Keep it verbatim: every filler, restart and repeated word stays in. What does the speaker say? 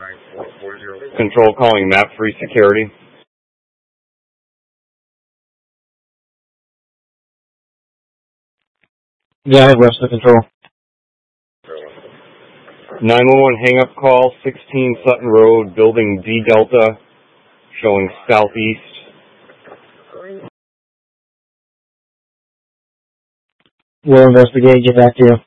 Control calling Map Free Security. Yeah, I have Webster Control. nine one one hang-up call, sixteen Sutton Road, building D Delta, showing southeast. We'll investigate, get back to you.